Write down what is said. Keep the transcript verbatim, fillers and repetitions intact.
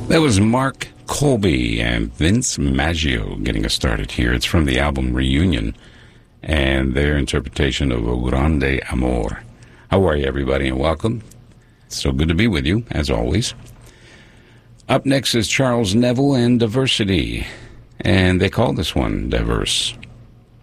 That was Mark Colby and Vince Maggio getting us started here. It's from the album Reunion and their interpretation of O Grande Amor. How are you, everybody, and welcome. It's so good to be with you, as always. Up next is Charles Neville and Diversity, and they call this one Diverse.